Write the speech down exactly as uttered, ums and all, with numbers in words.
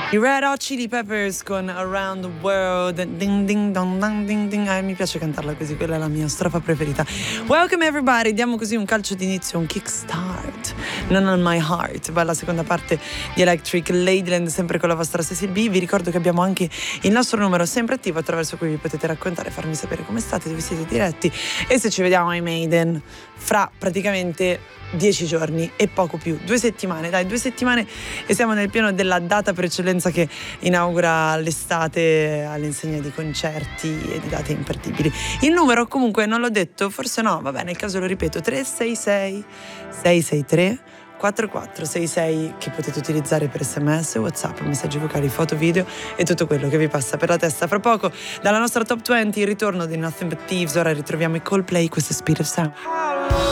I Red Hot Chili Peppers con Around the World. Ding ding dong dong ding ding. Eh, mi piace cantarla così, quella è la mia strofa preferita. Welcome everybody, diamo così un calcio d'inizio, un kickstart. Non on my heart. Va alla seconda parte di Electric Ladyland, sempre con la vostra Cecil B. Vi ricordo che abbiamo anche il nostro numero sempre attivo, attraverso cui vi potete raccontare, farmi sapere come state, dove siete diretti e se ci vediamo ai Maiden fra praticamente dieci giorni e poco più, due settimane, dai, due settimane e siamo nel pieno della data per eccellenza che inaugura l'estate all'insegna di concerti e di date imperdibili. Il numero comunque non l'ho detto, forse no, vabbè, nel caso lo ripeto, tre sei sei sei sei tre quattro quattro sei sei, che potete utilizzare per sms, whatsapp, messaggi vocali, foto, video e tutto quello che vi passa per la testa. Fra poco dalla nostra top venti il ritorno di Nothing But Thieves. Ora ritroviamo i Coldplay, questo è Speed of Sound.